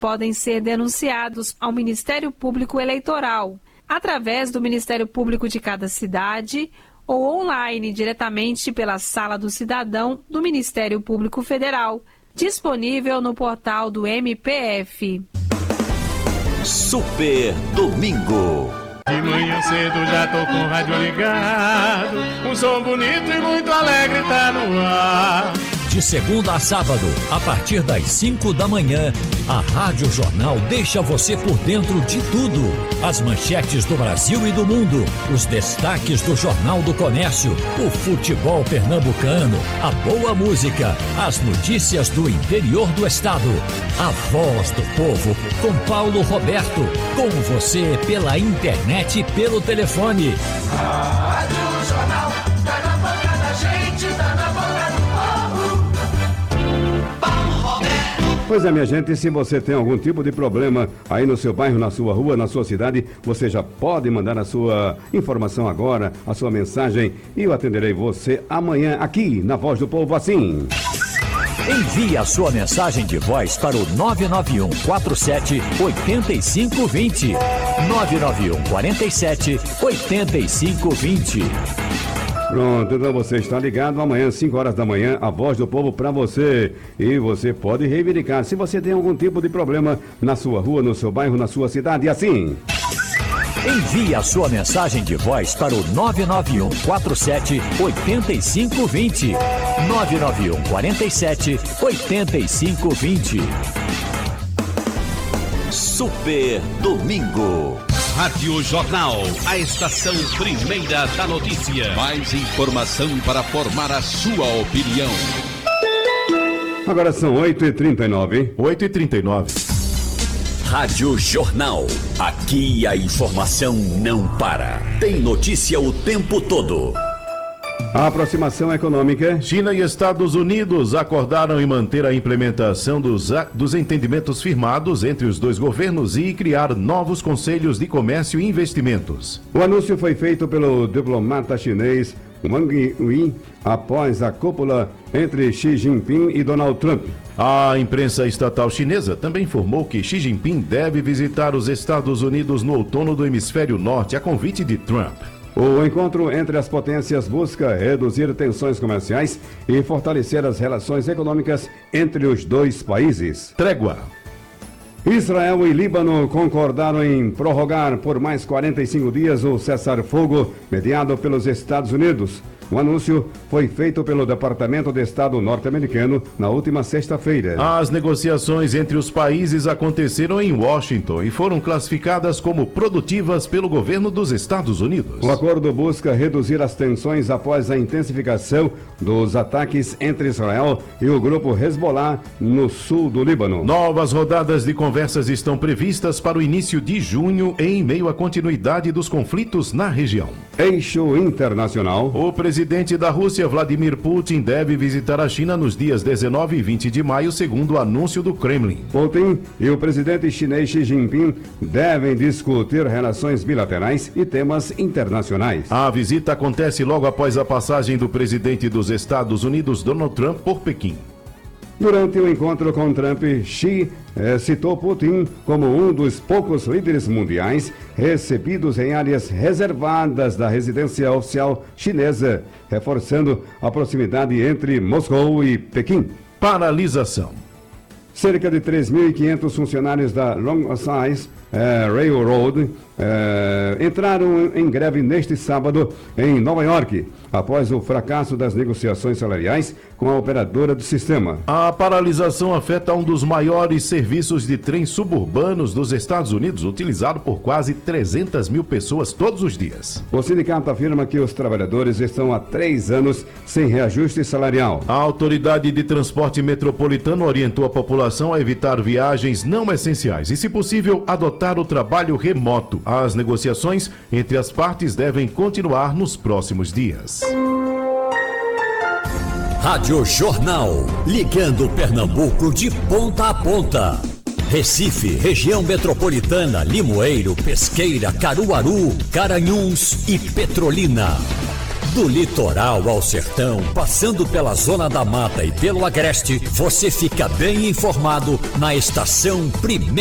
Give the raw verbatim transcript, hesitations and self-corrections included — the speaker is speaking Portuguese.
podem ser denunciados ao Ministério Público Eleitoral, através do Ministério Público de cada cidade ou online diretamente pela Sala do Cidadão do Ministério Público Federal, disponível no portal do M P F. Super Domingo. De manhã cedo já tô com o rádio ligado, um som bonito e muito alegre tá no ar. De segunda a sábado, a partir das cinco da manhã, a Rádio Jornal deixa você por dentro de tudo. As manchetes do Brasil e do mundo, os destaques do Jornal do Comércio, o futebol pernambucano, a boa música, as notícias do interior do estado. A voz do povo, com Paulo Roberto, com você pela internet e pelo telefone. A Rádio Jornal tá na boca da gente, tá na boca do povo. Paulo Roberto. Pois é, minha gente, se você tem algum tipo de problema aí no seu bairro, na sua rua, na sua cidade, você já pode mandar a sua informação agora, a sua mensagem, e eu atenderei você amanhã aqui na Voz do Povo assim. Envie a sua mensagem de voz para o nove nove um quatro sete oito cinco dois zero. nove nove um quatro sete oito cinco dois zero. Pronto, então você está ligado amanhã, cinco horas da manhã, a Voz do Povo para você. E você pode reivindicar se você tem algum tipo de problema na sua rua, no seu bairro, na sua cidade, assim. Envie a sua mensagem de voz para o nove nove um quatro sete oito cinco dois zero. nove nove um quatro sete oito cinco dois zero. Super Domingo. Rádio Jornal, a estação primeira da notícia. Mais informação para formar a sua opinião. Agora são oito e trinta e nove. oito e trinta e nove. Rádio Jornal. Aqui a informação não para. Tem notícia o tempo todo. A aproximação econômica. China e Estados Unidos acordaram em manter a implementação dos, dos entendimentos firmados entre os dois governos e criar novos conselhos de comércio e investimentos. O anúncio foi feito pelo diplomata chinês Wang Yi após a cúpula entre Xi Jinping e Donald Trump. A imprensa estatal chinesa também informou que Xi Jinping deve visitar os Estados Unidos no outono do hemisfério norte a convite de Trump. O encontro entre as potências busca reduzir tensões comerciais e fortalecer as relações econômicas entre os dois países. Trégua. Israel e Líbano concordaram em prorrogar por mais quarenta e cinco dias o cessar-fogo mediado pelos Estados Unidos. O anúncio foi feito pelo Departamento de Estado norte-americano na última sexta-feira. As negociações entre os países aconteceram em Washington e foram classificadas como produtivas pelo governo dos Estados Unidos. O acordo busca reduzir as tensões após a intensificação dos ataques entre Israel e o grupo Hezbollah no sul do Líbano. Novas rodadas de conversas estão previstas para o início de junho em meio à continuidade dos conflitos na região. Eixo internacional. O presidente O presidente da Rússia, Vladimir Putin, deve visitar a China nos dias dezenove e vinte de maio, segundo o anúncio do Kremlin. Putin e o presidente chinês Xi Jinping devem discutir relações bilaterais e temas internacionais. A visita acontece logo após a passagem do presidente dos Estados Unidos, Donald Trump, por Pequim. Durante o encontro com Trump, Xi eh, citou Putin como um dos poucos líderes mundiais recebidos em áreas reservadas da residência oficial chinesa, reforçando a proximidade entre Moscou e Pequim. Paralisação. Cerca de três mil e quinhentos funcionários da Long Island eh, Railroad eh, entraram em greve neste sábado em Nova York, após o fracasso das negociações salariais com a operadora do sistema. A paralisação afeta um dos maiores serviços de trens suburbanos dos Estados Unidos, utilizado por quase trezentas mil pessoas todos os dias. O sindicato afirma que os trabalhadores estão há três anos sem reajuste salarial. A Autoridade de Transporte Metropolitano orientou a população a evitar viagens não essenciais e, se possível, adotar o trabalho remoto. As negociações entre as partes devem continuar nos próximos dias. Rádio Jornal, ligando Pernambuco de ponta a ponta. Recife, região metropolitana, Limoeiro, Pesqueira, Caruaru, Garanhuns e Petrolina. Do litoral ao sertão, passando pela Zona da Mata e pelo Agreste, você fica bem informado na Estação Primeira.